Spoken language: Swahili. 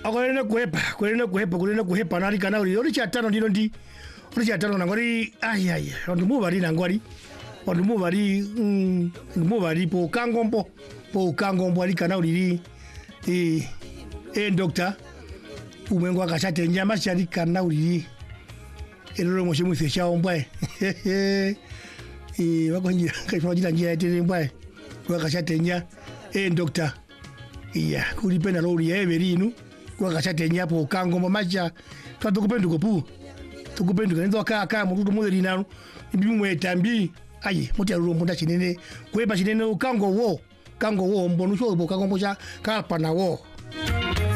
akolene kuhepa nali kana uli chatano ndino ndi uli chatano nangori ai ondumu bali nangori ondumu bali po kangombo ali kana uli doctor umwengo akachate nyama chali kana uli elolo moshimu fesha ombwe wakonjira kaifajira njia yete mbwe wakachate nya doctor iya kulipenda lori everinu wakachate nya po kangombo macha twatukupenda pu tukupenda nzo aka mutu muderi nanu ibimwe tambi ayi muti arumbo chinene kweba chinene kango wo mbonu so bo kangombo cha kapa na wo